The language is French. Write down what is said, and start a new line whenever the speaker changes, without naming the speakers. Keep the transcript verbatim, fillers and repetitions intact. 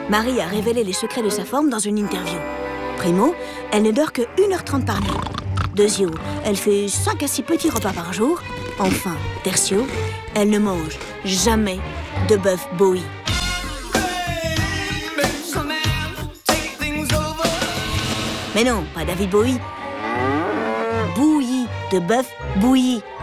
Marie a révélé les secrets de sa forme dans une interview. Primo, elle ne dort que une heure trente par nuit. Deuxio, elle fait cinq à six petits repas par jour. Enfin, tertio, elle ne mange jamais de bœuf Bowie. Mais non, pas David Bowie. Bouilli, de bœuf bouilli.